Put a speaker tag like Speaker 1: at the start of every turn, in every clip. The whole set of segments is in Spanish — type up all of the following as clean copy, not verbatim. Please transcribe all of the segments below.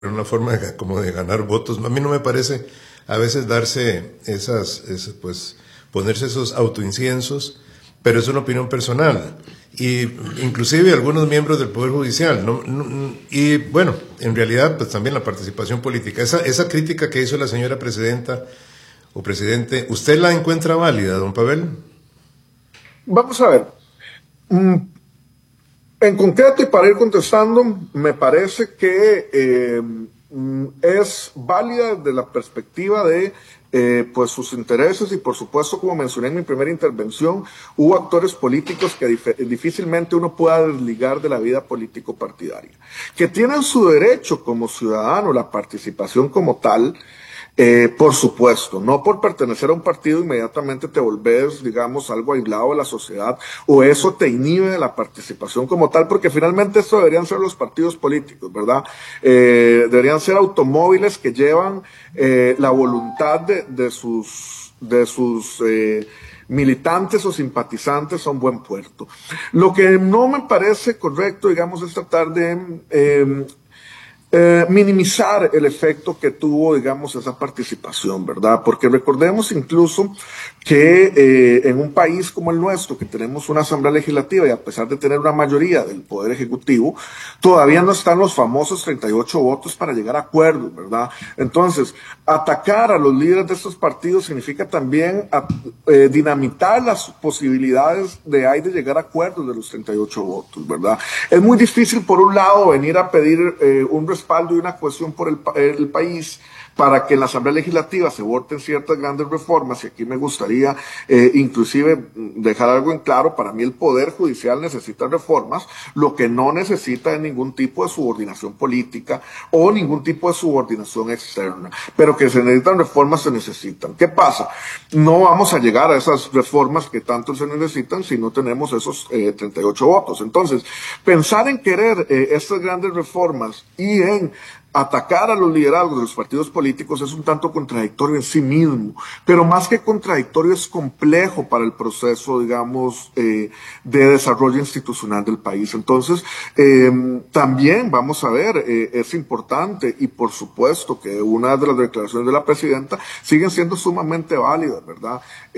Speaker 1: una forma como de ganar votos. A mí no me parece a veces darse pues ponerse esos autoinciensos, pero es una opinión personal. Y inclusive algunos miembros del Poder Judicial, y bueno, en realidad pues también la participación política. Esa crítica que hizo la señora presidenta o presidente, ¿usted la encuentra válida, don Pavel?
Speaker 2: Vamos a ver. En concreto, y para ir contestando, me parece que es válida desde la perspectiva de pues sus intereses, y por supuesto, como mencioné en mi primera intervención, hubo actores políticos que difícilmente uno pueda desligar de la vida político partidaria, que tienen su derecho como ciudadano, la participación como tal. Por supuesto, no por pertenecer a un partido inmediatamente te volvés, digamos, algo aislado de la sociedad, o eso te inhibe de la participación como tal, porque finalmente esto deberían ser los partidos políticos, ¿verdad? Deberían ser automóviles que llevan la voluntad de sus militantes o simpatizantes a un buen puerto. Lo que no me parece correcto, digamos, es tratar de minimizar el efecto que tuvo, digamos, esa participación, ¿verdad? Porque recordemos incluso que en un país como el nuestro, que tenemos una asamblea legislativa y a pesar de tener una mayoría del poder ejecutivo, todavía no están los famosos 38 votos para llegar a acuerdos, ¿verdad? Entonces, atacar a los líderes de estos partidos significa también dinamitar las posibilidades de llegar a acuerdos de los 38 votos, ¿verdad? Es muy difícil, por un lado, venir a pedir un respaldo y una cohesión por el país para que en la Asamblea Legislativa se voten ciertas grandes reformas, y aquí me gustaría inclusive dejar algo en claro. Para mí el Poder Judicial necesita reformas, lo que no necesita es ningún tipo de subordinación política o ningún tipo de subordinación externa, pero que se necesitan reformas, se necesitan. ¿Qué pasa? No vamos a llegar a esas reformas que tanto se necesitan si no tenemos esos 38 votos. Entonces, pensar en querer estas grandes reformas y en atacar a los liderazgos de los partidos políticos es un tanto contradictorio en sí mismo, pero más que contradictorio es complejo para el proceso, digamos, de desarrollo institucional del país. Entonces, también vamos a ver, es importante, y por supuesto que una de las declaraciones de la presidenta siguen siendo sumamente válidas, ¿verdad?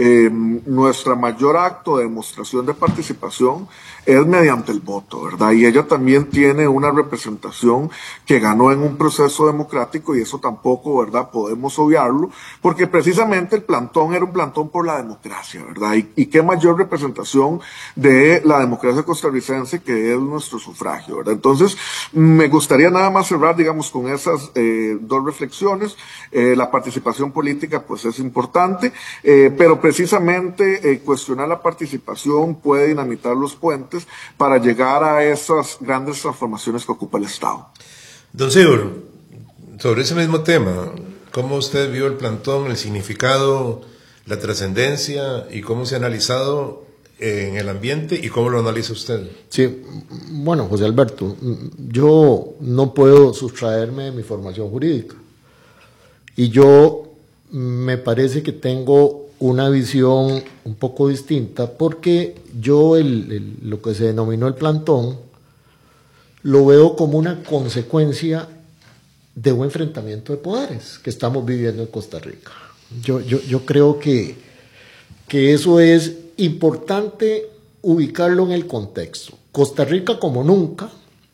Speaker 2: Nuestra mayor acto de demostración de participación es mediante el voto, ¿verdad? Y ella también tiene una representación que ganó en un proceso democrático, y eso tampoco, ¿verdad?, podemos obviarlo, porque precisamente el plantón era un plantón por la democracia, ¿verdad? Y qué mayor representación de la democracia costarricense que es nuestro sufragio, ¿verdad? Entonces, me gustaría nada más cerrar, digamos, con esas dos reflexiones. La participación política, pues, es importante, pero precisamente cuestionar la participación puede dinamitar los puentes para llegar a esas grandes transformaciones que ocupa el Estado.
Speaker 1: Don Sigurd, sobre ese mismo tema, ¿cómo usted vio el plantón, el significado, la trascendencia, y cómo se ha analizado en el ambiente, y cómo lo analiza usted?
Speaker 3: Sí, bueno, José Alberto, yo no puedo sustraerme de mi formación jurídica, y yo me parece que tengo una visión un poco distinta, porque yo lo que se denominó el plantón lo veo como una consecuencia de un enfrentamiento de poderes que estamos viviendo en Costa Rica. Yo creo que eso es importante ubicarlo en el contexto. Costa Rica como nunca,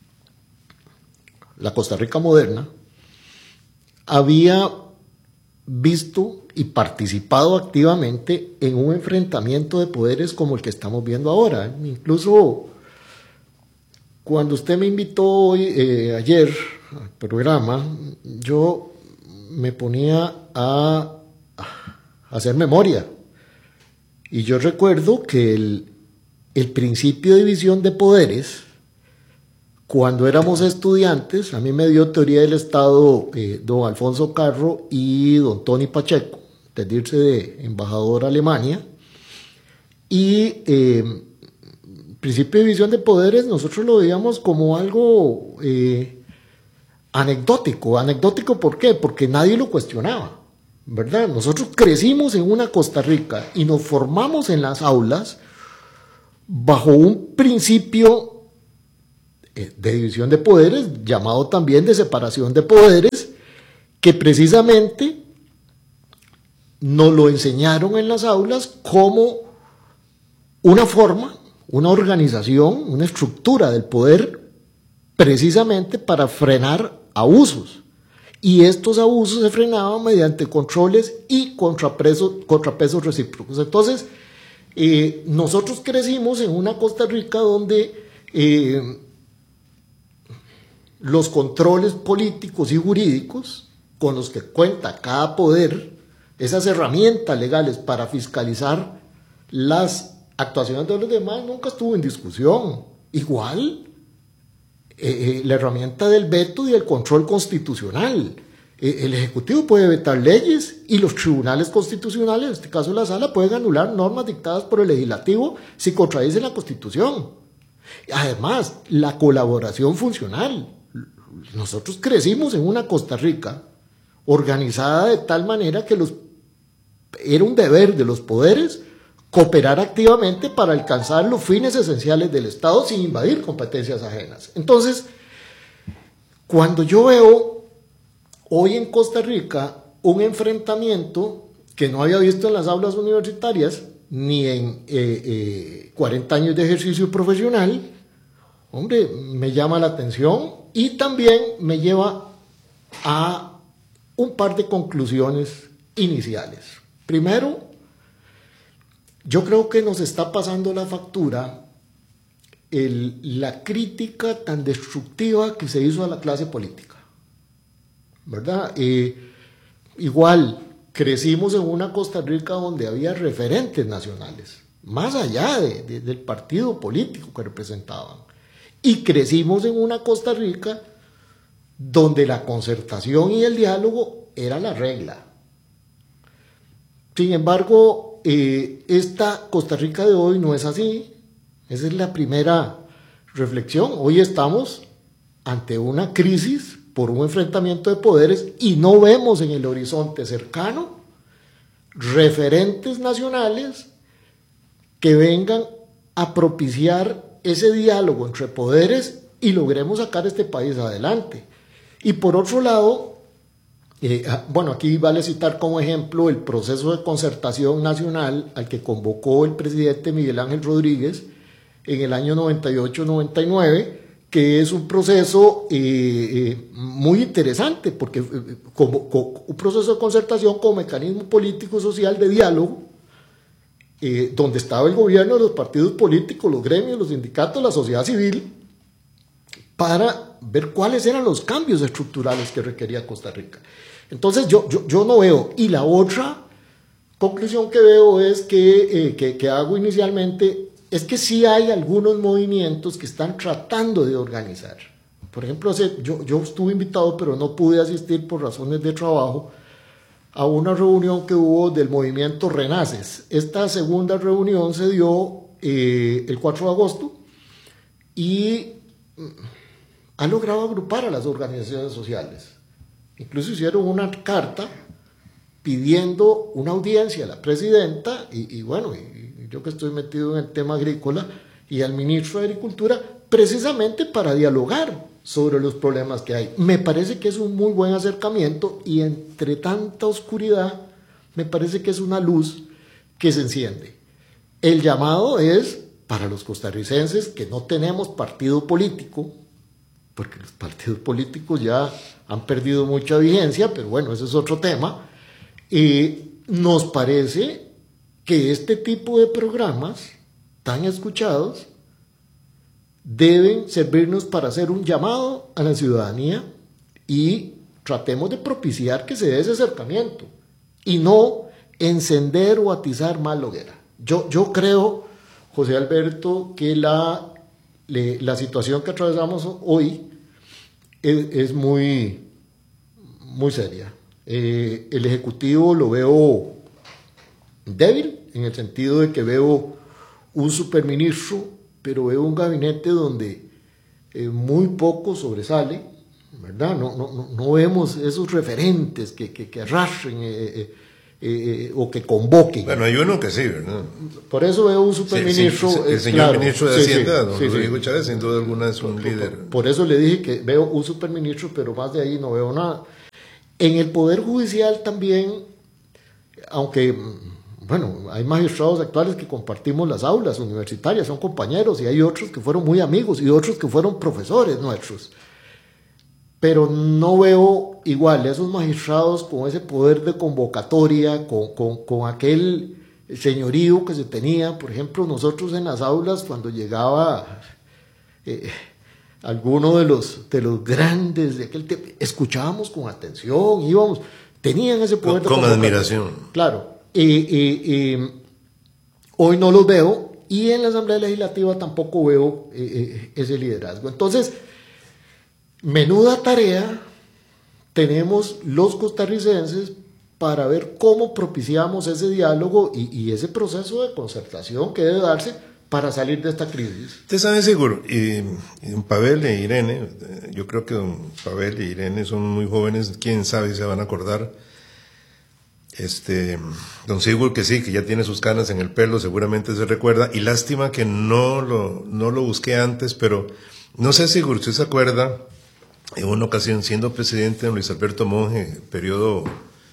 Speaker 3: la Costa Rica moderna, había visto y participado activamente en un enfrentamiento de poderes como el que estamos viendo ahora. Incluso cuando usted me invitó ayer al programa, yo me ponía a hacer memoria, y yo recuerdo que el principio de división de poderes, cuando éramos estudiantes, a mí me dio teoría del Estado don Alfonso Carro y don Tony Pacheco, de irse de embajador a Alemania, y principio de división de poderes nosotros lo veíamos como algo anecdótico. ¿Anecdótico por qué? Porque nadie lo cuestionaba, ¿verdad? Nosotros crecimos en una Costa Rica y nos formamos en las aulas bajo un principio de división de poderes, llamado también de separación de poderes, que precisamente nos lo enseñaron en las aulas como una forma, una organización, una estructura del poder, precisamente para frenar abusos. Y estos abusos se frenaban mediante controles y contrapesos recíprocos. Entonces, nosotros crecimos en una Costa Rica donde los controles políticos y jurídicos con los que cuenta cada poder, esas herramientas legales para fiscalizar las actuaciones de los demás, nunca estuvo en discusión. Igual, la herramienta del veto y el control constitucional. El Ejecutivo puede vetar leyes y los tribunales constitucionales, en este caso la Sala, pueden anular normas dictadas por el Legislativo si contradicen la Constitución. Además, la colaboración funcional. Nosotros crecimos en una Costa Rica organizada de tal manera que era un deber de los poderes cooperar activamente para alcanzar los fines esenciales del Estado sin invadir competencias ajenas. Entonces, cuando yo veo hoy en Costa Rica un enfrentamiento que no había visto en las aulas universitarias ni en 40 años de ejercicio profesional, hombre, me llama la atención y también me lleva a un par de conclusiones iniciales. Primero, yo creo que nos está pasando la factura la crítica tan destructiva que se hizo a la clase política, ¿verdad? Igual, crecimos en una Costa Rica donde había referentes nacionales, más allá del partido político que representaban. Y crecimos en una Costa Rica donde la concertación y el diálogo era la regla. Sin embargo, esta Costa Rica de hoy no es así. Esa es la primera reflexión. Hoy estamos ante una crisis por un enfrentamiento de poderes y no vemos en el horizonte cercano referentes nacionales que vengan a propiciar ese diálogo entre poderes y logremos sacar este país adelante. Y por otro lado, bueno, aquí vale citar como ejemplo el proceso de concertación nacional al que convocó el presidente Miguel Ángel Rodríguez en el año 98-99, que es un proceso muy interesante, porque un proceso de concertación como mecanismo político social de diálogo, donde estaba el gobierno, los partidos políticos, los gremios, los sindicatos, la sociedad civil, para ver cuáles eran los cambios estructurales que requería Costa Rica. Entonces yo no veo. Y la otra conclusión que veo es que hago inicialmente, es que sí hay algunos movimientos que están tratando de organizar. Por ejemplo, yo estuve invitado, pero no pude asistir por razones de trabajo, a una reunión que hubo del movimiento Renaces. Esta segunda reunión se dio el 4 de agosto y ha logrado agrupar a las organizaciones sociales. Incluso hicieron una carta pidiendo una audiencia a la presidenta y bueno, yo que estoy metido en el tema agrícola, y al ministro de Agricultura, precisamente para dialogar sobre los problemas que hay. Me parece que es un muy buen acercamiento y entre tanta oscuridad me parece que es una luz que se enciende. El llamado es para los costarricenses que no tenemos partido político, porque los partidos políticos ya han perdido mucha vigencia, pero bueno, ese es otro tema. Nos parece que este tipo de programas tan escuchados deben servirnos para hacer un llamado a la ciudadanía y tratemos de propiciar que se dé ese acercamiento y no encender o atizar más la hoguera. Yo creo, José Alberto, que la situación que atravesamos hoy es muy, muy seria. El Ejecutivo lo veo débil, en el sentido de que veo un superministro, pero veo un gabinete donde muy poco sobresale, ¿verdad? No vemos esos referentes que arrastren o que convoquen.
Speaker 1: Bueno, hay uno que sí, ¿verdad?
Speaker 3: Por eso veo un superministro.
Speaker 1: Sí, el señor ministro de Hacienda, don Rodrigo Chávez, sin duda alguna es un líder.
Speaker 3: Por eso le dije que veo un superministro, pero más de ahí no veo nada. En el Poder Judicial también, aunque, bueno, hay magistrados actuales que compartimos las aulas universitarias, son compañeros, y hay otros que fueron muy amigos y otros que fueron profesores nuestros. Pero no veo igual esos magistrados con ese poder de convocatoria, con aquel señorío que se tenía. Por ejemplo, nosotros en las aulas, cuando llegaba alguno de los grandes de aquel tiempo, escuchábamos con atención, íbamos, tenían ese poder
Speaker 1: con admiración.
Speaker 3: Claro. Hoy no los veo, y en la Asamblea Legislativa tampoco veo ese liderazgo. Entonces, menuda tarea tenemos los costarricenses para ver cómo propiciamos ese diálogo y ese proceso de concertación que debe darse para salir de esta crisis.
Speaker 1: Usted sabe seguro, y don Pavel e Irene, yo creo que don Pavel e Irene son muy jóvenes, quién sabe si se van a acordar. Don Sigurd, que sí, que ya tiene sus canas en el pelo, seguramente se recuerda, y lástima que no lo busqué antes, pero no sé, Sigurd, usted se acuerda. En una ocasión, siendo presidente don Luis Alberto Monge, periodo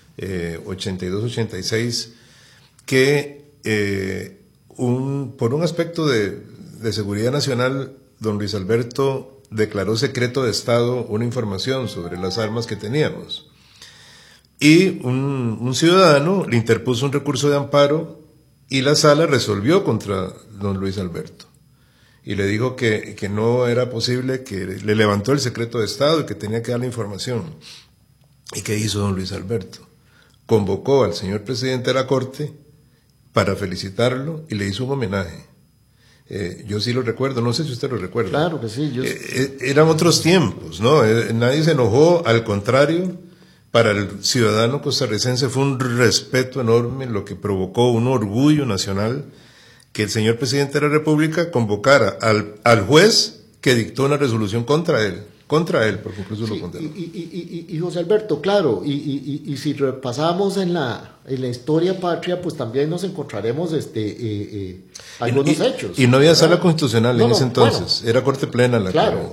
Speaker 1: 82-86, que por un aspecto de seguridad nacional, don Luis Alberto declaró secreto de Estado una información sobre las armas que teníamos. Y un ciudadano le interpuso un recurso de amparo y la sala resolvió contra don Luis Alberto. Y le dijo que no era posible, que le levantó el secreto de Estado y que tenía que dar la información. ¿Y qué hizo don Luis Alberto? Convocó al señor presidente de la Corte para felicitarlo y le hizo un homenaje. Yo sí lo recuerdo, no sé si usted lo recuerda.
Speaker 3: Claro que sí.
Speaker 1: Eran otros tiempos, ¿no? Nadie se enojó, al contrario, para el ciudadano costarricense fue un respeto enorme, lo que provocó un orgullo nacional, que el señor presidente de la República convocara al juez que dictó una resolución contra él, porque incluso lo condenó.
Speaker 3: Y José Alberto, claro, y si repasamos en la historia patria, pues también nos encontraremos algunos hechos.
Speaker 1: Y no había sala constitucional en ese entonces, era corte plena la
Speaker 3: claro,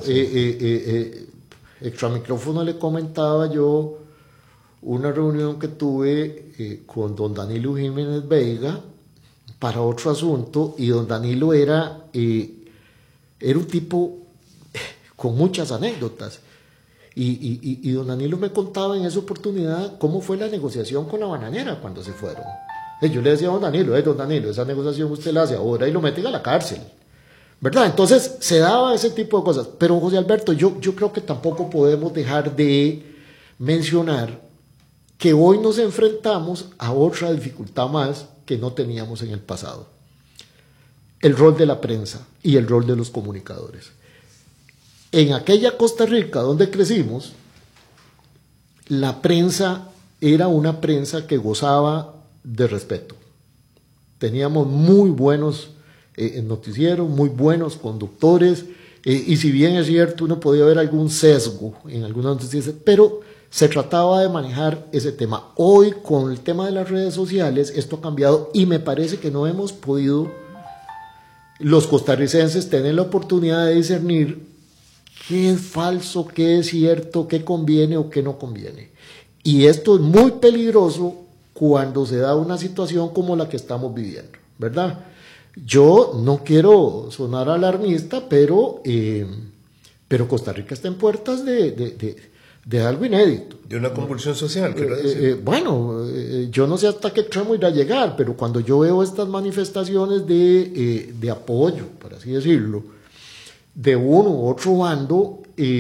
Speaker 3: extra micrófono le comentaba yo una reunión que tuve con don Danilo Jiménez Veiga para otro asunto, y don Danilo era un tipo con muchas anécdotas, y don Danilo me contaba en esa oportunidad cómo fue la negociación con la bananera cuando se fueron. Yo le decía a don Danilo, esa negociación usted la hace ahora y lo meten a la cárcel, ¿verdad? Entonces se daba ese tipo de cosas. Pero José Alberto, yo creo que tampoco podemos dejar de mencionar que hoy nos enfrentamos a otra dificultad más que no teníamos en el pasado: el rol de la prensa y el rol de los comunicadores. En aquella Costa Rica donde crecimos, la prensa era una prensa que gozaba de respeto. Teníamos muy buenos noticieros, muy buenos conductores, y si bien es cierto, uno podía ver algún sesgo en algunas noticias, pero se trataba de manejar ese tema. Hoy, con el tema de las redes sociales, esto ha cambiado, y me parece que no hemos podido, los costarricenses, tener la oportunidad de discernir qué es falso, qué es cierto, qué conviene o qué no conviene. Y esto es muy peligroso cuando se da una situación como la que estamos viviendo, ¿verdad? Yo no quiero sonar alarmista, pero Costa Rica está en puertas de algo inédito.
Speaker 1: De una convulsión social,
Speaker 3: yo no sé hasta qué extremo irá a llegar, pero cuando yo veo estas manifestaciones de apoyo, por así decirlo, de uno u otro bando,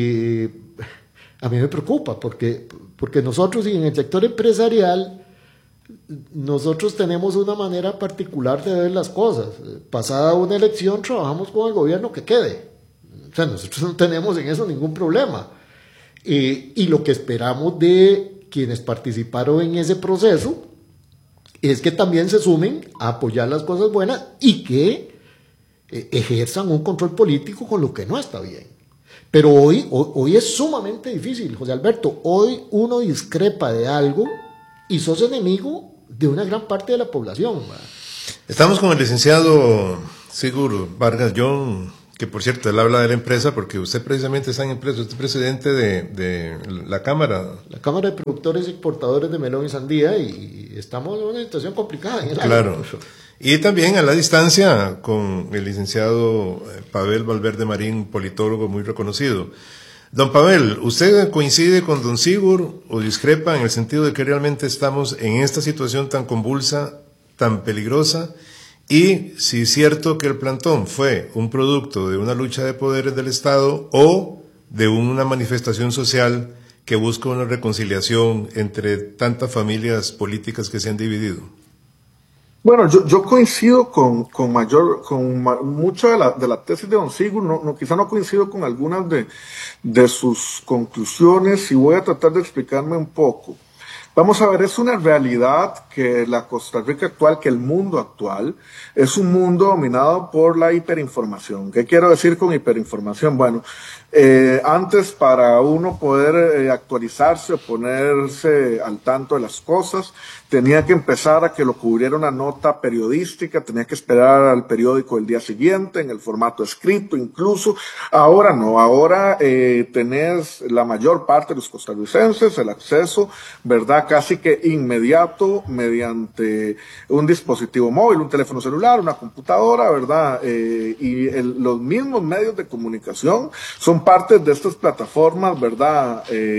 Speaker 3: a mí me preocupa, porque nosotros, y en el sector empresarial, nosotros tenemos una manera particular de ver las cosas. Pasada una elección, trabajamos con el gobierno que quede. O sea, nosotros no tenemos en eso ningún problema. Y lo que esperamos de quienes participaron en ese proceso es que también se sumen a apoyar las cosas buenas y que ejerzan un control político con lo que no está bien. Pero hoy es sumamente difícil, José Alberto. Hoy uno discrepa de algo y sos enemigo de una gran parte de la población, ¿verdad?
Speaker 1: Estamos con el licenciado Sigurd Vargas John, que por cierto, él habla de la empresa porque usted precisamente está en empresa, usted es presidente de la Cámara.
Speaker 3: La Cámara de Productores y Exportadores de Melón y Sandía, y estamos en una situación complicada en el
Speaker 1: Claro. Y también a la distancia con el licenciado Pavel Valverde Marín, politólogo muy reconocido. Don Pavel, ¿usted coincide con don Sigurd o discrepa en el sentido de que realmente estamos en esta situación tan convulsa, tan peligrosa? Y si es cierto que el plantón fue un producto de una lucha de poderes del Estado o de una manifestación social que busca una reconciliación entre tantas familias políticas que se han dividido.
Speaker 2: Bueno, yo coincido con mucho de la tesis de don Sigurd, quizá no coincido con algunas de sus conclusiones y voy a tratar de explicarme un poco. Vamos a ver, es una realidad que la Costa Rica actual, que el mundo actual, es un mundo dominado por la hiperinformación. ¿Qué quiero decir con hiperinformación? Bueno, antes para uno poder actualizarse o ponerse al tanto de las cosas, tenía que empezar a que lo cubriera una nota periodística, tenía que esperar al periódico el día siguiente, en el formato escrito incluso. Ahora no, ahora tenés la mayor parte de los costarricenses el acceso, ¿verdad? Casi que inmediato mediante un dispositivo móvil, un teléfono celular, una computadora, ¿verdad? Los mismos medios de comunicación son parte de estas plataformas, ¿verdad?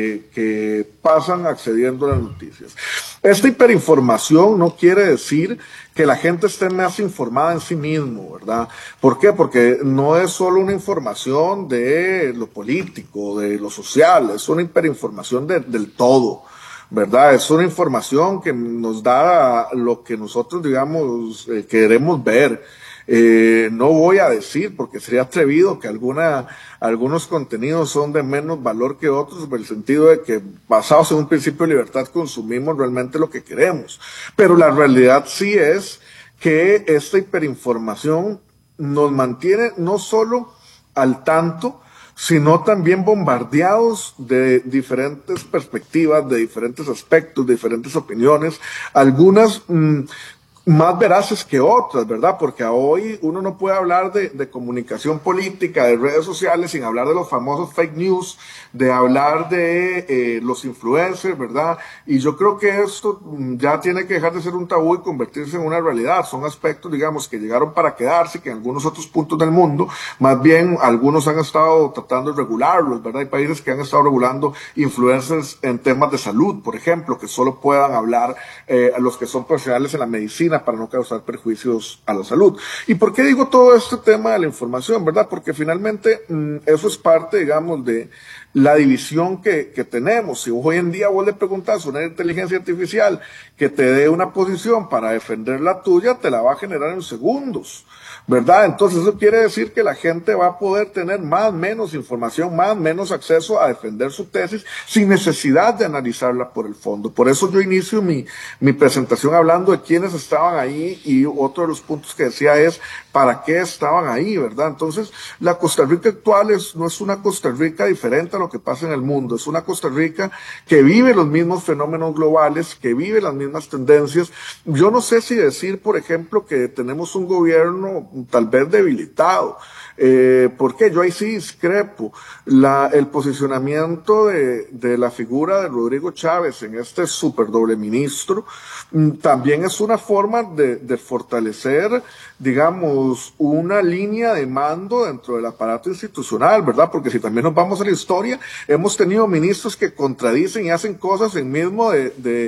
Speaker 2: Que pasan accediendo a las noticias. Esta hiperinformación no quiere decir que la gente esté más informada en sí mismo, ¿verdad? ¿Por qué? Porque no es solo una información de lo político, de lo social, es una hiperinformación del todo, ¿verdad? Es una información que nos da lo que nosotros, digamos, queremos ver. No voy a decir, porque sería atrevido, que algunos contenidos son de menos valor que otros, por el sentido de que, basados en un principio de libertad, consumimos realmente lo que queremos. Pero la realidad sí es que esta hiperinformación nos mantiene no solo al tanto, sino también bombardeados de diferentes perspectivas, de diferentes aspectos, de diferentes opiniones, algunas más veraces que otras, ¿verdad? Porque hoy uno no puede hablar de comunicación política, de redes sociales, sin hablar de los famosos fake news, de hablar de los influencers, ¿verdad? Y yo creo que esto ya tiene que dejar de ser un tabú y convertirse en una realidad. Son aspectos, digamos, que llegaron para quedarse, que en algunos otros puntos del mundo, más bien, algunos han estado tratando de regularlos, ¿verdad? Hay países que han estado regulando influencers en temas de salud, por ejemplo, que solo puedan hablar a los que son profesionales en la medicina, para no causar perjuicios a la salud. ¿Y por qué digo todo este tema de la información, verdad? Porque finalmente eso es parte, digamos, de la división que tenemos. Si hoy en día vos le preguntás a una inteligencia artificial que te dé una posición para defender la tuya, te la va a generar en segundos, ¿verdad? Entonces eso quiere decir que la gente va a poder tener más, menos información, más, menos acceso a defender su tesis sin necesidad de analizarla por el fondo. Por eso yo inicio mi presentación hablando de quiénes estaban ahí, y otro de los puntos que decía es para qué estaban ahí, ¿verdad? Entonces la Costa Rica actual no es una Costa Rica diferente a lo que pasa en el mundo, es una Costa Rica que vive los mismos fenómenos globales, que vive las mismas tendencias. Yo no sé si decir, por ejemplo, que tenemos un gobierno tal vez debilitado. ¿Por qué? Yo ahí sí discrepo. El posicionamiento de la figura de Rodrigo Chávez en este super doble ministro también es una forma de fortalecer, digamos, una línea de mando dentro del aparato institucional, ¿verdad? Porque si también nos vamos a la historia, hemos tenido ministros que contradicen y hacen cosas en mismos de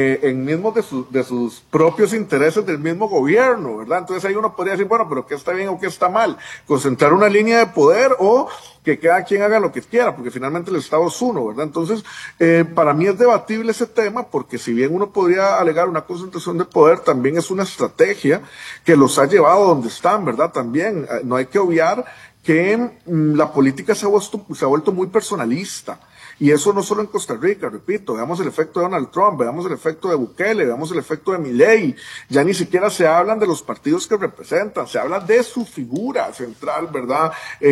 Speaker 2: sus propios intereses del mismo gobierno, ¿verdad? Entonces ahí uno podría decir, bueno, pero ¿qué está bien o qué está mal? Concentrar una línea de poder o que cada quien haga lo que quiera, porque finalmente el Estado es uno, ¿verdad? Entonces, para mí es debatible ese tema, porque si bien uno podría alegar una concentración de poder, también es una estrategia que los ha llevado a donde están, ¿verdad? También no hay que obviar que la política se ha vuelto muy personalista. Y eso no solo en Costa Rica, repito, veamos el efecto de Donald Trump, veamos el efecto de Bukele, veamos el efecto de Milei. Ya ni siquiera se hablan de los partidos que representan, se habla de su figura central, ¿verdad?,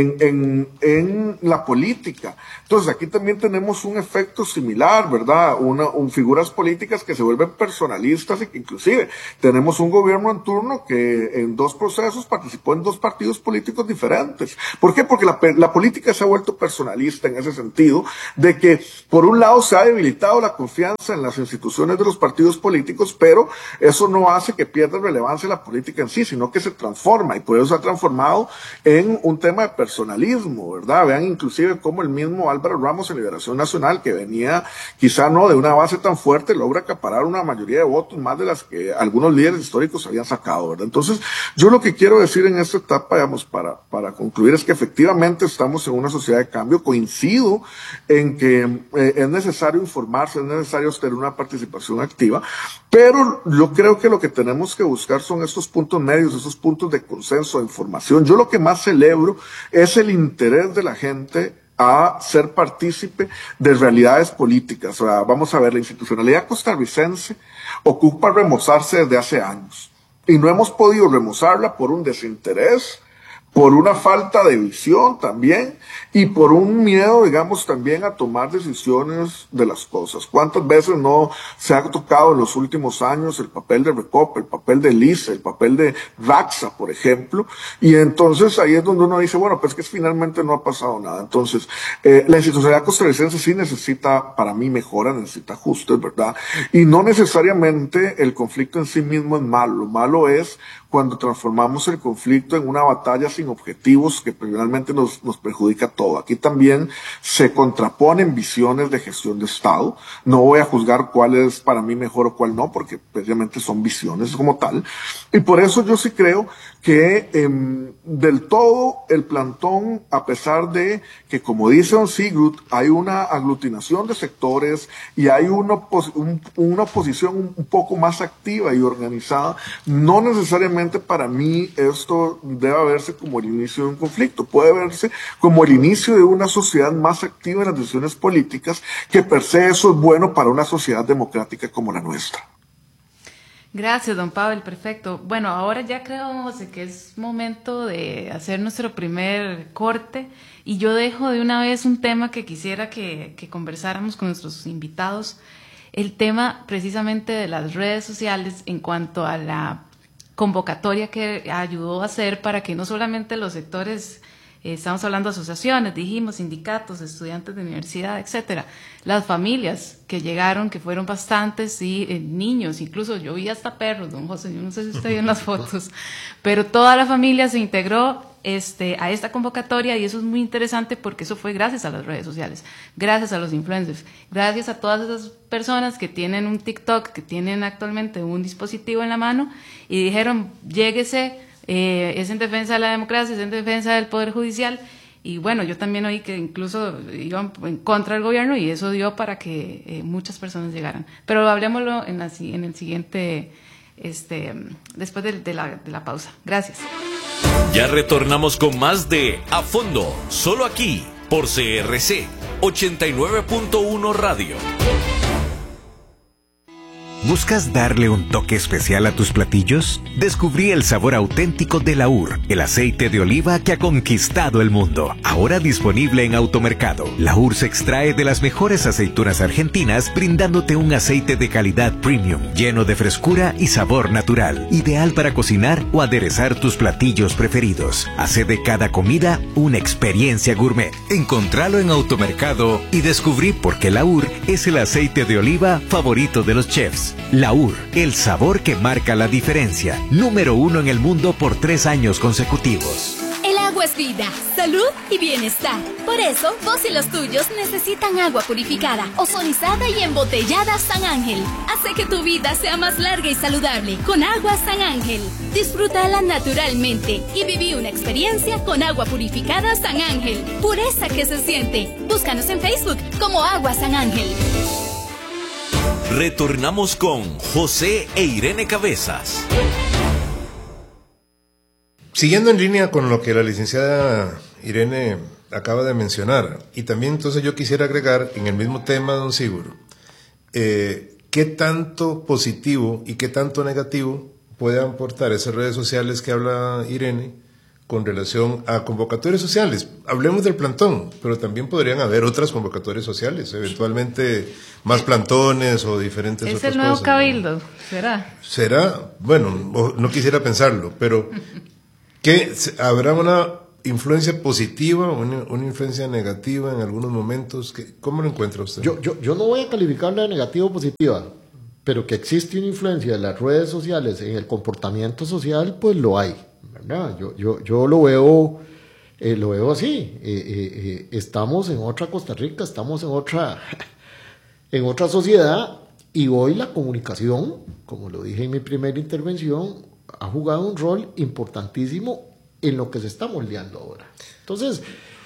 Speaker 2: en la política. Entonces aquí también tenemos un efecto similar, ¿verdad?, figuras políticas que se vuelven personalistas y que inclusive tenemos un gobierno en turno que en 2 procesos participó en 2 partidos políticos diferentes. ¿Por qué? Porque la política se ha vuelto personalista en ese sentido, de que por un lado se ha debilitado la confianza en las instituciones de los partidos políticos, pero eso no hace que pierda relevancia la política en sí, sino que se transforma, y por eso se ha transformado en un tema de personalismo, ¿verdad? Vean inclusive cómo el mismo Álvaro Ramos en Liberación Nacional, que venía quizá no de una base tan fuerte, logra acaparar una mayoría de votos más de las que algunos líderes históricos habían sacado, ¿verdad? Entonces, yo lo que quiero decir en esta etapa, digamos, para concluir, es que efectivamente estamos en una sociedad de cambio. Coincido en que es necesario informarse, es necesario tener una participación activa, pero yo creo que lo que tenemos que buscar son estos puntos medios, esos puntos de consenso, de información. Yo lo que más celebro es el interés de la gente a ser partícipe de realidades políticas. O sea, vamos a ver, la institucionalidad costarricense ocupa remozarse desde hace años, y no hemos podido remozarla por un desinterés, por una falta de visión también, y por un miedo, digamos, también a tomar decisiones de las cosas. ¿Cuántas veces no se ha tocado en los últimos años el papel de Recope, el papel de LICE, el papel de RAXA, por ejemplo? Y entonces ahí es donde uno dice, bueno, pues que finalmente no ha pasado nada. Entonces, la institucionalidad costarricense sí necesita, para mí, mejora, necesita ajustes, ¿verdad? Y no necesariamente el conflicto en sí mismo es malo. Lo malo es cuando transformamos el conflicto en una batalla sin objetivos que realmente nos perjudica todo. Aquí también se contraponen visiones de gestión de Estado. No voy a juzgar cuál es para mí mejor o cuál no, porque precisamente son visiones como tal. Y por eso yo sí creo que del todo el plantón, a pesar de que, como dice don Sigurd, hay una aglutinación de sectores y hay una oposición un poco más activa y organizada, no necesariamente para mí esto debe verse como el inicio de un conflicto. Puede verse como el inicio de una sociedad más activa en las decisiones políticas, que per se eso es bueno para una sociedad democrática como la nuestra.
Speaker 4: Gracias, don Pavel, perfecto. Bueno, ahora ya creo, don José, que es momento de hacer nuestro primer corte, y yo dejo de una vez un tema que quisiera que conversáramos con nuestros invitados, el tema precisamente de las redes sociales en cuanto a la convocatoria que ayudó a hacer para que no solamente los sectores, estamos hablando de asociaciones, dijimos, sindicatos, estudiantes de universidad, etcétera, las familias que llegaron, que fueron bastantes, y niños, incluso yo vi hasta perros, don José, yo no sé si usted vio en las fotos, pero toda la familia se integró a esta convocatoria, y eso es muy interesante porque eso fue gracias a las redes sociales, gracias a los influencers, gracias a todas esas personas que tienen un TikTok, que tienen actualmente un dispositivo en la mano, y dijeron, lléguese, es en defensa de la democracia, es en defensa del Poder Judicial. Y bueno, yo también oí que incluso iban en contra del gobierno, y eso dio para que muchas personas llegaran. Pero hablemoslo en el siguiente, después de la pausa. Gracias.
Speaker 5: Ya retornamos con más de A Fondo, solo aquí, por CRC 89.1 Radio.
Speaker 6: ¿Buscas darle un toque especial a tus platillos? Descubrí el sabor auténtico de Laur, el aceite de oliva que ha conquistado el mundo. Ahora disponible en Automercado. Laur se extrae de las mejores aceitunas argentinas, brindándote un aceite de calidad premium, lleno de frescura y sabor natural. Ideal para cocinar o aderezar tus platillos preferidos. Hace de cada comida una experiencia gourmet. Encontralo en Automercado y descubrí por qué Laur es el aceite de oliva favorito de los chefs. Laur, el sabor que marca la diferencia. Número 1 en el mundo por 3 años consecutivos.
Speaker 7: El agua es vida, salud y bienestar. Por eso, vos y los tuyos necesitan agua purificada, ozonizada y embotellada San Ángel. Hace que tu vida sea más larga y saludable con agua San Ángel. Disfrútala naturalmente y viví una experiencia con agua purificada San Ángel. Pureza que se siente. Búscanos en Facebook como Agua San Ángel.
Speaker 5: Retornamos con José e Irene Cabezas.
Speaker 1: Siguiendo en línea con lo que la licenciada Irene acaba de mencionar. Y también entonces yo quisiera agregar en el mismo tema, don Sigurd, ¿qué tanto positivo y qué tanto negativo pueden aportar esas redes sociales que habla Irene con relación a convocatorias sociales? Hablemos del plantón, pero también podrían haber otras convocatorias sociales, eventualmente más plantones o diferentes otras cosas.
Speaker 4: ¿Es el nuevo cabildo? ¿Será?
Speaker 1: ¿Será? Bueno, no quisiera pensarlo, pero ¿habrá una influencia positiva o una influencia negativa en algunos momentos? ¿Cómo lo encuentra usted?
Speaker 3: Yo no voy a calificarla de negativa o positiva, pero que existe una influencia de las redes sociales en el comportamiento social, pues lo hay, ¿verdad? Yo lo veo así. Estamos en otra Costa Rica, estamos en otra sociedad, y hoy la comunicación, como lo dije en mi primera intervención, ha jugado un rol importantísimo en lo que se está moldeando ahora. Entonces,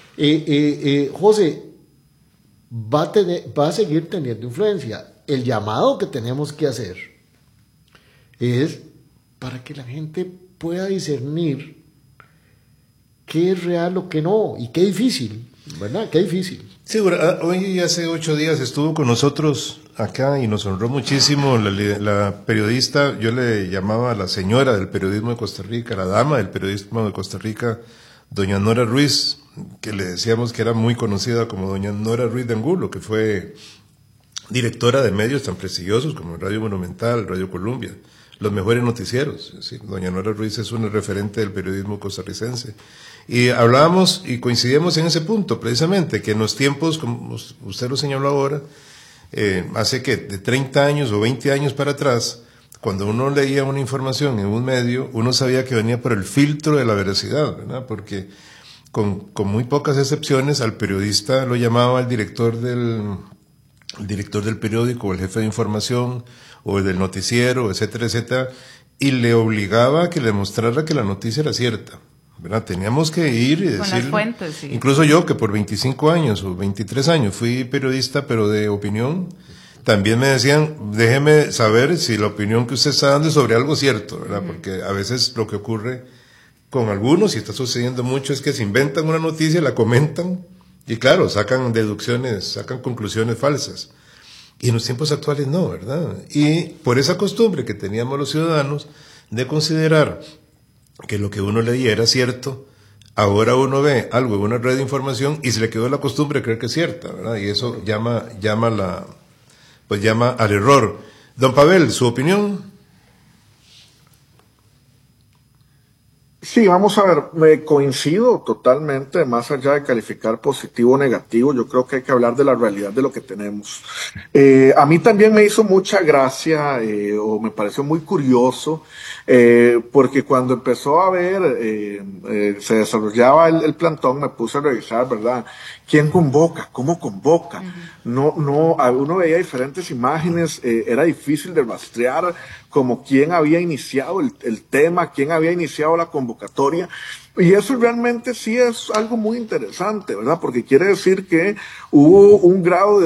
Speaker 3: José va a seguir teniendo influencia. El llamado que tenemos que hacer es para que la gente pueda discernir qué es real o qué no, y qué difícil, ¿verdad? Qué difícil.
Speaker 1: Sí, hoy hace 8 días estuvo con nosotros acá y nos honró muchísimo la periodista, yo le llamaba la señora del periodismo de Costa Rica, la dama del periodismo de Costa Rica, doña Nora Ruiz, que le decíamos que era muy conocida como doña Nora Ruiz de Angulo, que fue directora de medios tan prestigiosos como Radio Monumental, Radio Colombia, los mejores noticieros. ¿Sí? Doña Nora Ruiz es una referente del periodismo costarricense. Y hablábamos y coincidíamos en ese punto, precisamente, que en los tiempos, como usted lo señaló ahora, hace que de 30 años o 20 años para atrás, cuando uno leía una información en un medio, uno sabía que venía por el filtro de la veracidad, ¿verdad? Porque con muy pocas excepciones al periodista lo llamaba el director del periódico, o el jefe de información, o el del noticiero, etcétera, etcétera, y le obligaba a que le mostrara que la noticia era cierta, ¿verdad? Teníamos que ir y decir. Con
Speaker 4: las fuentes, sí.
Speaker 1: Incluso yo, que por 25 años o 23 años fui periodista, pero de opinión, también me decían, déjeme saber si la opinión que usted está dando es sobre algo cierto, ¿verdad? Porque a veces lo que ocurre con algunos, y está sucediendo mucho, es que se inventan una noticia, la comentan, y claro, sacan deducciones, sacan conclusiones falsas. Y en los tiempos actuales no, ¿verdad? Y por esa costumbre que teníamos los ciudadanos de considerar que lo que uno leía era cierto, ahora uno ve algo en una red de información y se le quedó la costumbre de creer que es cierta, ¿verdad? Y eso llama al error. Don Pavel, ¿su opinión?
Speaker 2: Sí, vamos a ver, me coincido totalmente, más allá de calificar positivo o negativo, yo creo que hay que hablar de la realidad de lo que tenemos. A mí también me hizo mucha gracia, o me pareció muy curioso, porque cuando empezó a ver, se desarrollaba el plantón, me puse a revisar, ¿verdad? ¿Quién convoca? ¿Cómo convoca? Uno veía diferentes imágenes, era difícil de rastrear como quién había iniciado el tema, quién había iniciado la convocatoria, y eso realmente sí es algo muy interesante, ¿verdad? Porque quiere decir que hubo un grado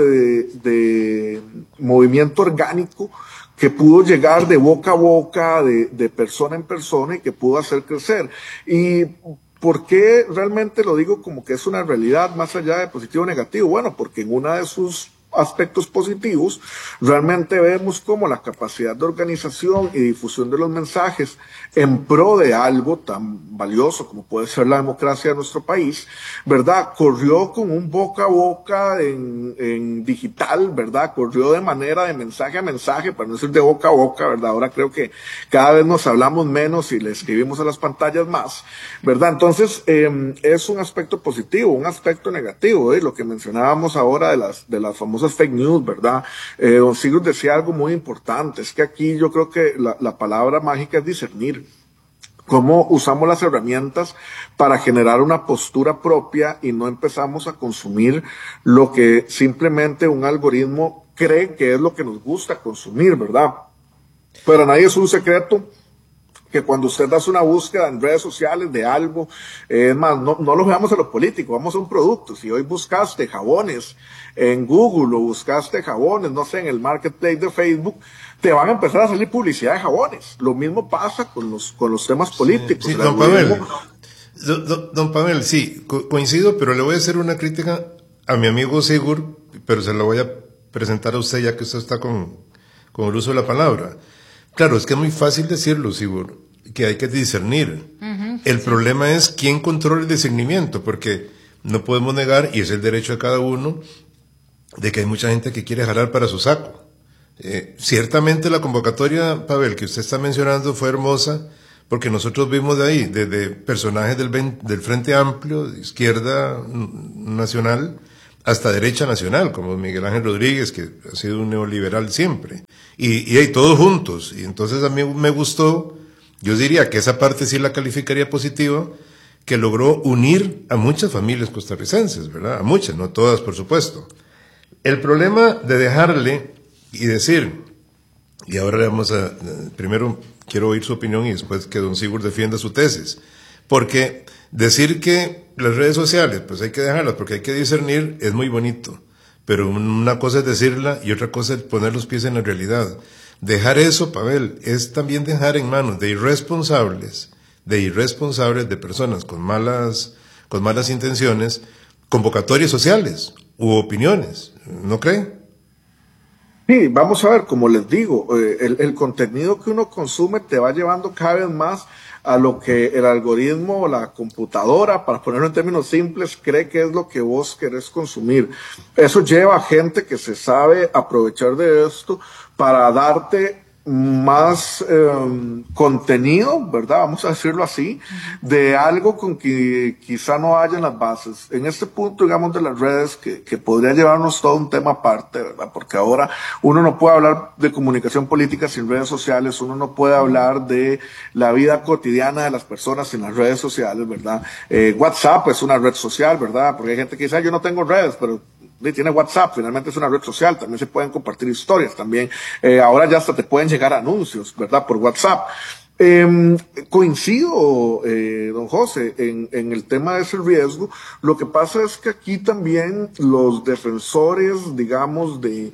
Speaker 2: de movimiento orgánico que pudo llegar de boca a boca, de persona en persona, y que pudo hacer crecer. Y ¿por qué realmente lo digo como que es una realidad más allá de positivo o negativo? Bueno, porque en una de sus aspectos positivos, realmente vemos como la capacidad de organización y difusión de los mensajes en pro de algo tan valioso como puede ser la democracia de nuestro país, ¿verdad? Corrió con un boca a boca en digital, ¿verdad? Corrió de manera de mensaje a mensaje, para no decir de boca a boca, ¿verdad? Ahora creo que cada vez nos hablamos menos y le escribimos a las pantallas más, ¿verdad? Entonces, es un aspecto positivo, un aspecto negativo, lo que mencionábamos ahora de las famosas fake news, ¿verdad? Don Sigurd decía algo muy importante, es que aquí yo creo que la palabra mágica es discernir. Cómo usamos las herramientas para generar una postura propia y no empezamos a consumir lo que simplemente un algoritmo cree que es lo que nos gusta consumir, ¿verdad? Para nadie es un secreto que cuando usted hace una búsqueda en redes sociales de algo, es más, no lo veamos a lo político, vamos a un producto. Si hoy buscaste jabones en Google o buscaste jabones, no sé, en el marketplace de Facebook, te van a empezar a salir publicidad de jabones. Lo mismo pasa con los temas políticos.
Speaker 1: Sí, don Pavel, Don Pavel, sí, coincido, pero le voy a hacer una crítica a mi amigo Sigur, pero se la voy a presentar a usted ya que usted está con el uso de la palabra. Claro, es que es muy fácil decirlo, Sigur, que hay que discernir. El problema es quién controla el discernimiento, porque no podemos negar, y es el derecho de cada uno, de que hay mucha gente que quiere jalar para su saco. Ciertamente la convocatoria, Pavel, que usted está mencionando fue hermosa, porque nosotros vimos de ahí, desde personajes del Frente Amplio, de izquierda nacional, hasta derecha nacional, como Miguel Ángel Rodríguez, que ha sido un neoliberal siempre, y hay todos juntos, y entonces a mí me gustó, yo diría que esa parte sí la calificaría positiva, que logró unir a muchas familias costarricenses, ¿verdad? A muchas, no todas, por supuesto. El problema de dejarle y decir, y ahora le vamos a, primero quiero oír su opinión y después que don Sigur defienda su tesis, porque decir que las redes sociales, pues hay que dejarlas porque hay que discernir, es muy bonito, pero una cosa es decirla y otra cosa es poner los pies en la realidad. Dejar eso, Pavel, es también dejar en manos de irresponsables, de personas con malas intenciones, convocatorias sociales u opiniones, ¿no cree?
Speaker 2: Sí, vamos a ver, como les digo, el contenido que uno consume te va llevando cada vez más a lo que el algoritmo o la computadora, para ponerlo en términos simples, cree que es lo que vos querés consumir. Eso lleva a gente que se sabe aprovechar de esto para darte más contenido, ¿verdad? Vamos a decirlo así, de algo con que quizá no haya en las bases. En este punto, digamos, de las redes, que podría llevarnos todo un tema aparte, ¿verdad? Porque ahora uno no puede hablar de comunicación política sin redes sociales, uno no puede hablar de la vida cotidiana de las personas sin las redes sociales, ¿verdad? WhatsApp es una red social, ¿verdad? Porque hay gente que dice, yo no tengo redes, pero tiene WhatsApp, finalmente es una red social, también se pueden compartir historias, también ahora ya hasta te pueden llegar anuncios, ¿verdad? Por WhatsApp. Coincido, don José, en el tema de ese riesgo. Lo que pasa es que aquí también los defensores, digamos, de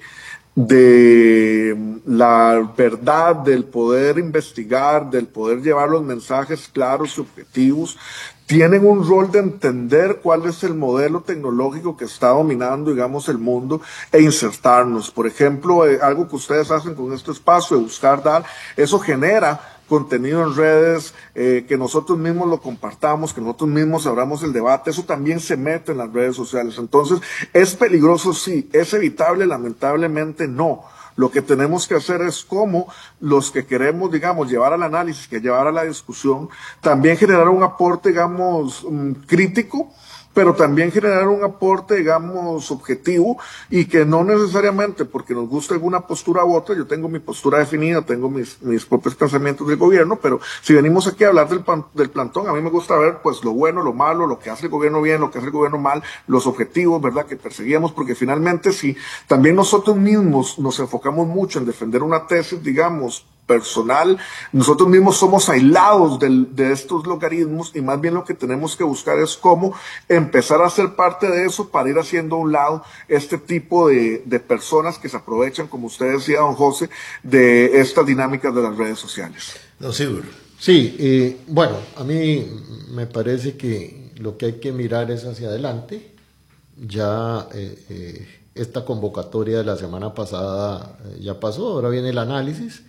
Speaker 2: la verdad, del poder investigar, del poder llevar los mensajes claros y objetivos, tienen un rol de entender cuál es el modelo tecnológico que está dominando, digamos, el mundo e insertarnos. Por ejemplo, algo que ustedes hacen con este espacio de buscar dar, eso genera contenido en redes, que nosotros mismos lo compartamos, que nosotros mismos abramos el debate, eso también se mete en las redes sociales. Entonces, ¿es peligroso? Sí. ¿Es evitable? Lamentablemente no. Lo que tenemos que hacer es como los que queremos, digamos, llevar al análisis, que llevar a la discusión, también generar un aporte, digamos, crítico, pero también generar un aporte, digamos, objetivo, y que no necesariamente porque nos gusta alguna postura u otra, yo tengo mi postura definida, tengo mis propios pensamientos del gobierno, pero si venimos aquí a hablar del plantón, a mí me gusta ver, pues, lo bueno, lo malo, lo que hace el gobierno bien, lo que hace el gobierno mal, los objetivos, ¿verdad?, que perseguíamos, porque finalmente si también nosotros mismos nos enfocamos mucho en defender una tesis, digamos, personal, nosotros mismos somos aislados de estos logaritmos, y más bien lo que tenemos que buscar es cómo empezar a ser parte de eso para ir haciendo a un lado este tipo de personas que se aprovechan, como usted decía, don José, de estas dinámicas de las redes sociales.
Speaker 1: No, seguro.
Speaker 3: Sí, bueno, a mí me parece que lo que hay que mirar es hacia adelante. Ya esta convocatoria de la semana pasada ya pasó, ahora viene el análisis.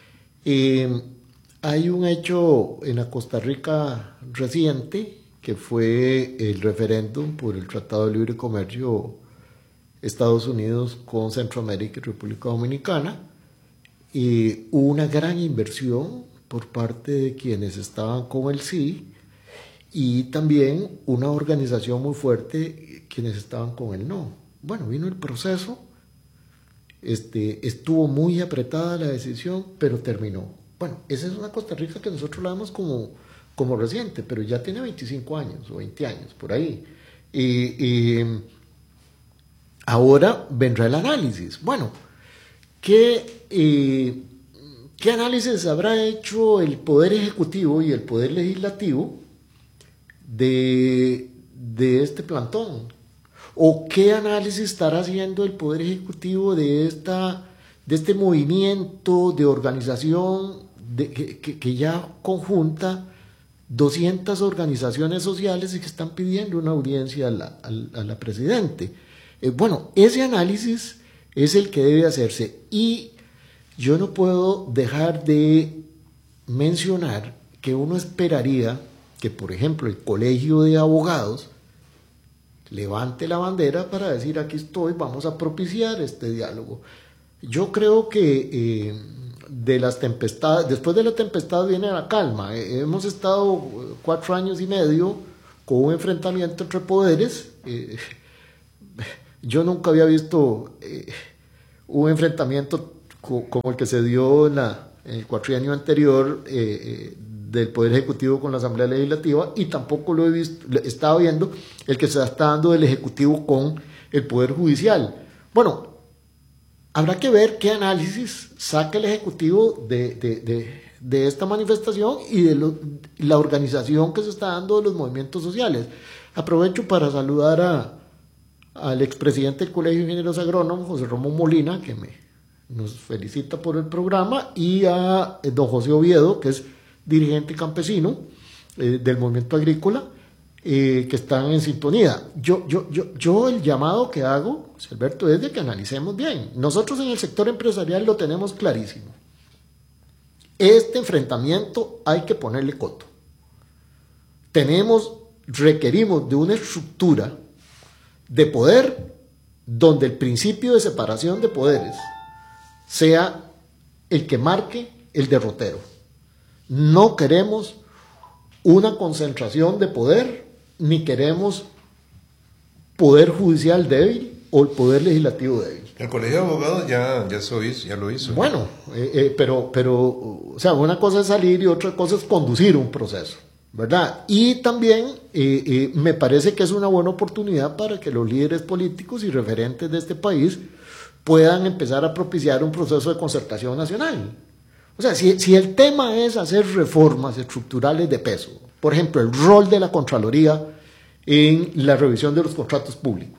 Speaker 3: Hay un hecho en la Costa Rica reciente que fue el referéndum por el Tratado de Libre Comercio Estados Unidos con Centroamérica y República Dominicana, y hubo una gran inversión por parte de quienes estaban con el sí, y también una organización muy fuerte quienes estaban con el no. Bueno, vino el proceso. Estuvo muy apretada la decisión, pero terminó. Bueno, esa es una Costa Rica que nosotros la vemos como reciente, pero ya tiene 25 años o 20 años, por ahí. Y ahora vendrá el análisis. Bueno, ¿qué análisis habrá hecho el Poder Ejecutivo y el Poder Legislativo de este plantón? ¿O qué análisis estará haciendo el Poder Ejecutivo de este movimiento de organización que ya conjunta 200 organizaciones sociales y que están pidiendo una audiencia a la presidente. Bueno, ese análisis es el que debe hacerse, y yo no puedo dejar de mencionar que uno esperaría que, por ejemplo, el Colegio de Abogados levante la bandera para decir: aquí estoy, vamos a propiciar este diálogo. Yo creo que de las tempestades, después de la tempestad viene la calma. Hemos estado 4 años y medio con un enfrentamiento entre poderes. Yo nunca había visto un enfrentamiento como el que se dio en el cuatrienio anterior del Poder Ejecutivo con la Asamblea Legislativa, y tampoco lo he visto, estaba viendo el que se está dando del Ejecutivo con el Poder Judicial. Bueno, habrá que ver qué análisis saca el Ejecutivo de esta manifestación y de la organización que se está dando de los movimientos sociales. Aprovecho para saludar al expresidente del Colegio de Ingenieros Agrónomos, José Ramón Molina, que nos felicita por el programa, y a don José Oviedo, que es dirigente campesino del movimiento agrícola, que están en sintonía. Yo el llamado que hago, José Alberto, es de que analicemos bien. Nosotros en el sector empresarial lo tenemos clarísimo. Este enfrentamiento hay que ponerle coto. Requerimos de una estructura de poder donde el principio de separación de poderes sea el que marque el derrotero. No queremos una concentración de poder, ni queremos poder judicial débil o el poder legislativo débil.
Speaker 1: El Colegio de Abogados ya lo hizo.
Speaker 3: Bueno, pero o sea, una cosa es salir y otra cosa es conducir un proceso, ¿verdad? Y también me parece que es una buena oportunidad para que los líderes políticos y referentes de este país puedan empezar a propiciar un proceso de concertación nacional. O sea, si el tema es hacer reformas estructurales de peso, por ejemplo, el rol de la Contraloría en la revisión de los contratos públicos,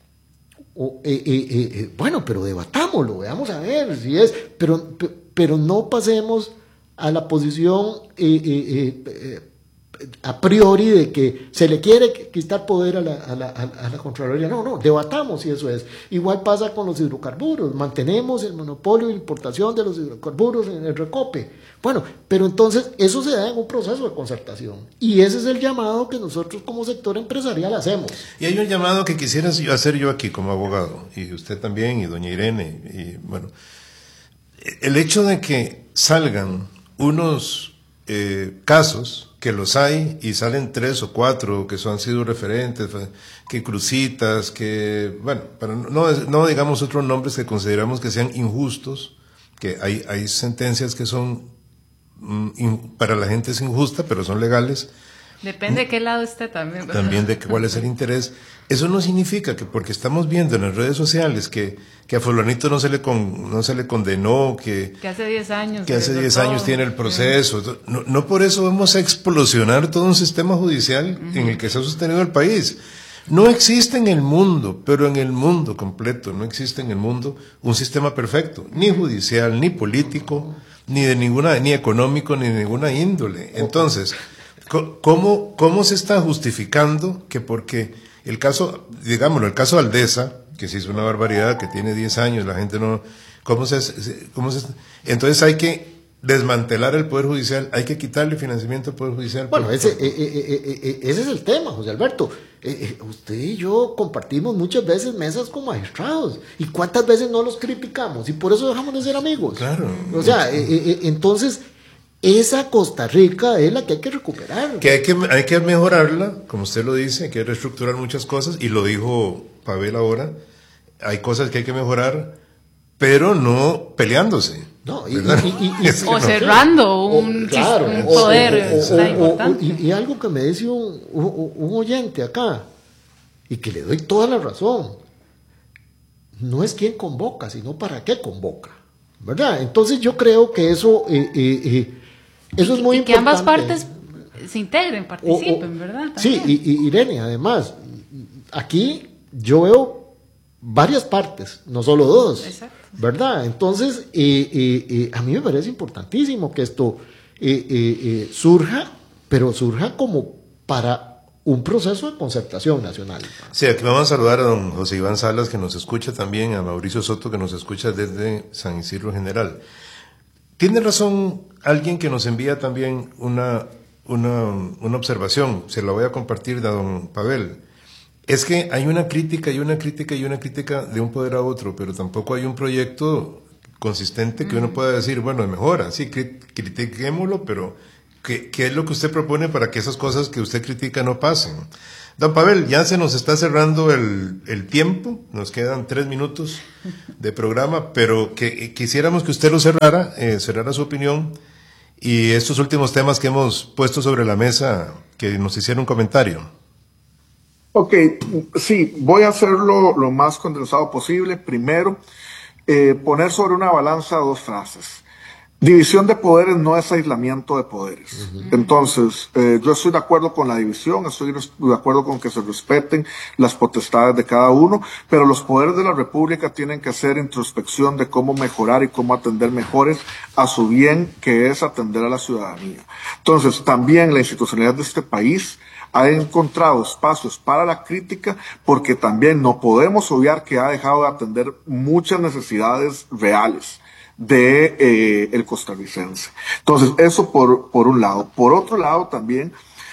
Speaker 3: bueno, pero debatámoslo, veamos a ver si es, pero no pasemos a la posición a priori de que se le quiere quitar poder a la Contraloría. No, debatamos si eso es. Igual pasa con los hidrocarburos, mantenemos el monopolio de importación de los hidrocarburos en el Recope. Bueno, pero entonces eso se da en un proceso de concertación, y ese es el llamado que nosotros como sector empresarial hacemos.
Speaker 1: Y hay un llamado que quisiera hacer yo aquí como abogado, y usted también, y doña Irene, y bueno, el hecho de que salgan unos casos, que los hay, y salen 3 o 4 que han sido referentes, que Cruzitas, que, bueno, para no digamos otros nombres que consideramos que sean injustos, que hay sentencias que son, para la gente es injusta, pero son legales.
Speaker 4: Depende de qué lado esté también, ¿verdad?
Speaker 1: También de cuál es el interés. Eso no significa que porque estamos viendo en las redes sociales que a fulanito no se le condenó, que hace 10 años tiene el proceso. Sí. No por eso vamos a explosionar todo un sistema judicial en el que se ha sostenido el país. No existe en el mundo, pero en el mundo completo, no existe en el mundo un sistema perfecto, ni judicial, ni político, ni económico, ni de ninguna índole. Entonces, ¿cómo se está justificando que porque el caso Aldesa, que se hizo una barbaridad, que tiene 10 años, la gente no... Entonces hay que desmantelar el Poder Judicial, hay que quitarle financiamiento al Poder Judicial.
Speaker 3: Bueno, ese es el tema, José Alberto. Usted y yo compartimos muchas veces mesas con magistrados, y cuántas veces no los criticamos, y por eso dejamos de ser amigos.
Speaker 1: Claro.
Speaker 3: O sea, entonces... esa Costa Rica es la que hay que recuperar.
Speaker 1: Que hay que mejorarla, como usted lo dice, hay que reestructurar muchas cosas, y lo dijo Pavel ahora, hay cosas que hay que mejorar, pero no peleándose.
Speaker 3: No,
Speaker 4: o cerrando un poder importante.
Speaker 3: Y algo que me dice un oyente acá, y que le doy toda la razón, no es quién convoca, sino para qué convoca, ¿verdad? Entonces yo creo que eso es muy importante.
Speaker 4: Que ambas partes se integren, participen, ¿verdad? También.
Speaker 3: Sí, y Irene, además, aquí yo veo varias partes, no solo 2. Exacto. ¿Verdad? Entonces, a mí me parece importantísimo que esto surja pero surja como para un proceso de concertación nacional.
Speaker 1: Sí, aquí vamos a saludar a don José Iván Salas, que nos escucha también, a Mauricio Soto, que nos escucha desde San Isidro General. Tiene razón alguien que nos envía también una observación, se la voy a compartir de don Pavel. Es que hay una crítica y una crítica y una crítica de un poder a otro, pero tampoco hay un proyecto consistente que uno pueda decir, bueno, mejora, sí, critiquémoslo, pero ¿qué es lo que usted propone para que esas cosas que usted critica no pasen? Don Pavel, ya se nos está cerrando el tiempo, nos quedan 3 minutos de programa, pero quisiéramos que usted lo cerrara su opinión y estos últimos temas que hemos puesto sobre la mesa, que nos hiciera un comentario.
Speaker 2: Ok, sí, voy a hacerlo lo más condensado posible. Primero, poner sobre una balanza 2 frases. División de poderes no es aislamiento de poderes. Entonces, yo estoy de acuerdo con la división, estoy de acuerdo con que se respeten las potestades de cada uno, pero los poderes de la República tienen que hacer introspección de cómo mejorar y cómo atender mejores a su bien, que es atender a la ciudadanía. Entonces, también la institucionalidad de este país ha encontrado espacios para la crítica, porque también no podemos obviar que ha dejado de atender muchas necesidades reales de el costarricense. Entonces, eso por un lado. Por otro lado, también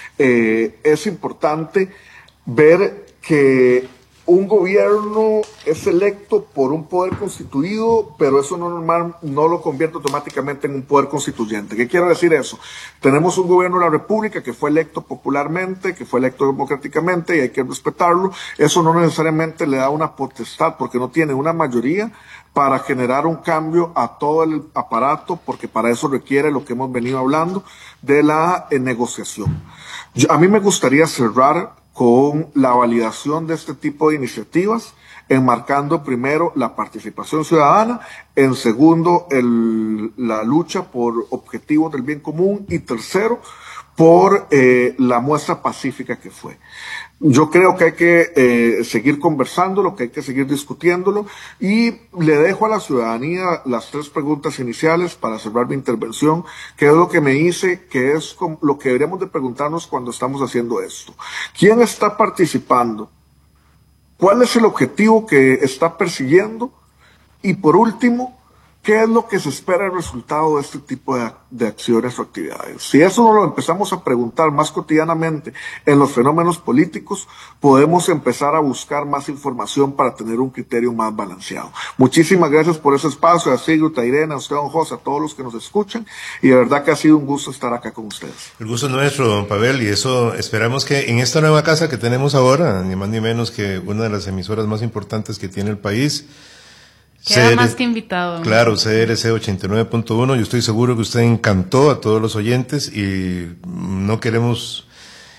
Speaker 2: es importante ver que un gobierno es electo por un poder constituido, pero eso no lo convierte automáticamente en un poder constituyente. ¿Qué quiere decir eso? Tenemos un gobierno de la República que fue electo popularmente, que fue electo democráticamente, y hay que respetarlo. Eso no necesariamente le da una potestad, porque no tiene una mayoría para generar un cambio a todo el aparato, porque para eso requiere lo que hemos venido hablando de la negociación. A mí me gustaría cerrar con la validación de este tipo de iniciativas, enmarcando primero la participación ciudadana, en segundo la lucha por objetivos del bien común, y tercero por la muestra pacífica que fue. Yo creo que hay que seguir conversándolo, que hay que seguir discutiéndolo, y le dejo a la ciudadanía las 3 preguntas iniciales para cerrar mi intervención, que es lo que me hice, que es lo que deberíamos de preguntarnos cuando estamos haciendo esto. ¿Quién está participando? ¿Cuál es el objetivo que está persiguiendo? Y por último, ¿qué es lo que se espera el resultado de este tipo de acciones o actividades? Si eso no lo empezamos a preguntar más cotidianamente en los fenómenos políticos, podemos empezar a buscar más información para tener un criterio más balanceado. Muchísimas gracias por ese espacio, a Sigrid, a Irene, a usted, don José, a todos los que nos escuchan, y de verdad que ha sido un gusto estar acá con ustedes.
Speaker 1: El gusto es nuestro, don Pavel, y eso esperamos que en esta nueva casa que tenemos ahora, ni más ni menos que una de las emisoras más importantes que tiene el país,
Speaker 4: queda más que invitado.
Speaker 1: Claro, CRC 89.1, yo estoy seguro que usted encantó a todos los oyentes y nos queremos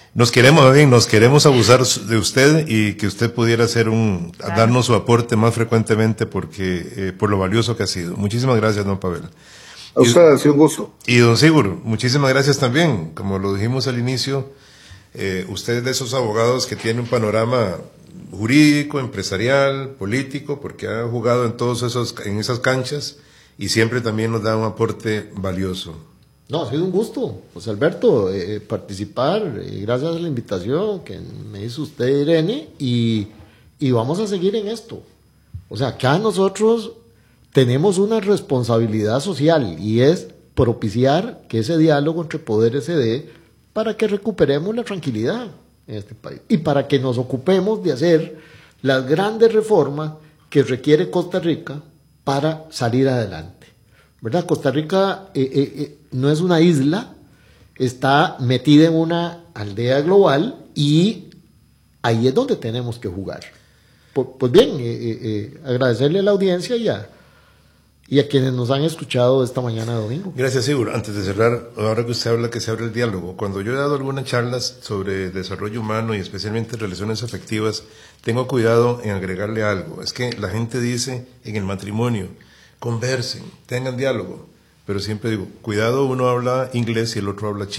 Speaker 1: abusar de usted, y que usted pudiera darnos su aporte más frecuentemente, porque por lo valioso que ha sido. Muchísimas gracias, don Pavel.
Speaker 2: A usted, ha sido un gusto.
Speaker 1: Y don Sigurd, muchísimas gracias también. Como lo dijimos al inicio, usted es de esos abogados que tiene un panorama jurídico, empresarial, político, porque ha jugado en esas canchas, y siempre también nos da un aporte valioso.
Speaker 3: No, ha sido un gusto, José Alberto, participar, gracias a la invitación que me hizo usted, Irene, y vamos a seguir en esto. O sea, acá nosotros tenemos una responsabilidad social, y es propiciar que ese diálogo entre poderes se dé para que recuperemos la tranquilidad en este país, y para que nos ocupemos de hacer las grandes reformas que requiere Costa Rica para salir adelante, ¿verdad? Costa Rica no es una isla, está metida en una aldea global, y ahí es donde tenemos que jugar. Pues bien, agradecerle a la audiencia y a quienes nos han escuchado esta mañana de domingo.
Speaker 1: Gracias, Sigurd. Antes de cerrar, ahora que usted habla que se abre el diálogo, cuando yo he dado algunas charlas sobre desarrollo humano y especialmente relaciones afectivas, tengo cuidado en agregarle algo. Es que la gente dice en el matrimonio, conversen, tengan diálogo, pero siempre digo, cuidado, uno habla inglés y el otro habla chino.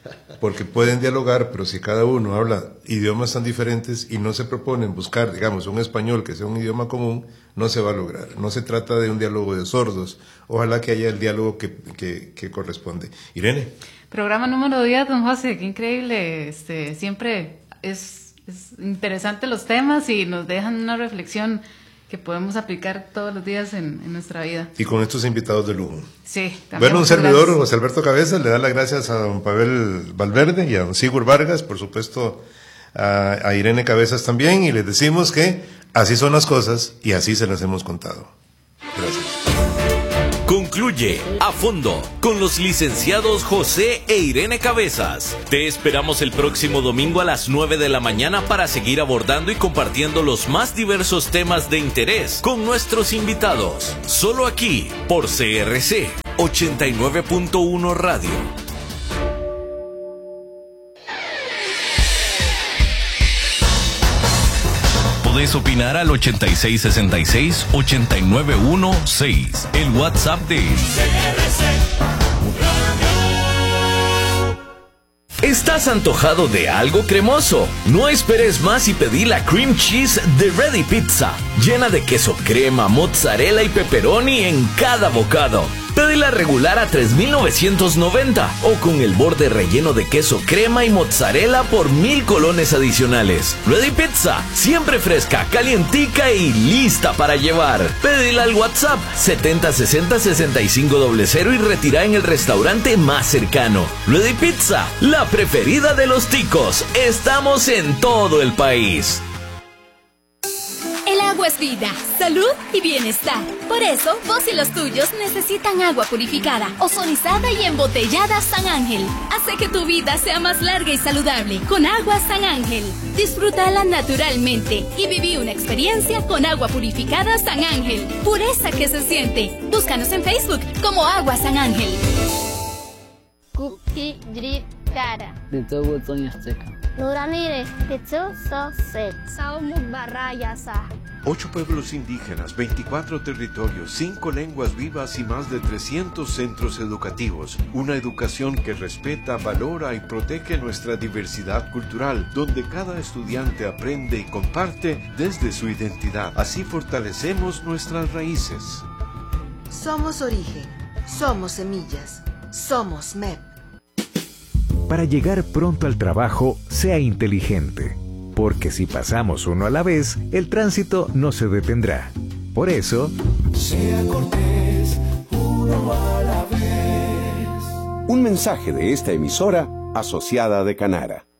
Speaker 1: porque pueden dialogar, pero si cada uno habla idiomas tan diferentes y no se proponen buscar, digamos, un español que sea un idioma común, no se va a lograr. No se trata de un diálogo de sordos. Ojalá que haya el diálogo que corresponde. Irene.
Speaker 4: Programa número 10, don José, qué increíble. Siempre es interesante los temas y nos dejan una reflexión que podemos aplicar todos los días en nuestra vida.
Speaker 1: Y con estos invitados de lujo.
Speaker 4: Sí, también.
Speaker 1: Bueno, un servidor, José Alberto Cabezas, le da las gracias a don Pavel Valverde y a don Sigur Vargas, por supuesto a Irene Cabezas también, y les decimos que así son las cosas y así se las hemos contado. Gracias.
Speaker 5: Concluye A Fondo con los licenciados José e Irene Cabezas. Te esperamos el próximo domingo a las 9 de la mañana para seguir abordando y compartiendo los más diversos temas de interés con nuestros invitados. Solo aquí por CRC 89.1 Radio. Podés opinar al 8666-89116, el WhatsApp de ¿Estás antojado de algo cremoso? No esperes más y pedí la cream cheese de Ready Pizza, llena de queso crema, mozzarella y pepperoni en cada bocado. Pedila regular a $3,990 o con el borde relleno de queso crema y mozzarella por 1,000 colones adicionales. Ready Pizza, siempre fresca, calientica y lista para llevar. Pedila al WhatsApp 7060-6500 y retira en el restaurante más cercano. Ready Pizza, la preferida de los ticos. Estamos en todo el país.
Speaker 7: El agua es vida, salud y bienestar. Por eso, vos y los tuyos necesitan agua purificada, ozonizada y embotellada San Ángel. Hace que tu vida sea más larga y saludable con agua San Ángel. Disfrútala naturalmente y viví una experiencia con agua purificada San Ángel. Pureza que se siente. Búscanos en Facebook como Agua San Ángel.
Speaker 8: Kuki Drip Kara.
Speaker 9: Nuranire, Kitsu Sosek,
Speaker 8: Saumuk Barayasa.
Speaker 10: 8 pueblos indígenas, 24 territorios, 5 lenguas vivas y más de 300 centros educativos. Una educación que respeta, valora y protege nuestra diversidad cultural, donde cada estudiante aprende y comparte desde su identidad. Así fortalecemos nuestras raíces.
Speaker 11: Somos origen, somos semillas, somos MEP.
Speaker 6: Para llegar pronto al trabajo, sea inteligente, porque si pasamos uno a la vez, el tránsito no se detendrá. Por eso,
Speaker 12: sea cortés, uno a la vez.
Speaker 13: Un mensaje de esta emisora asociada de Canara.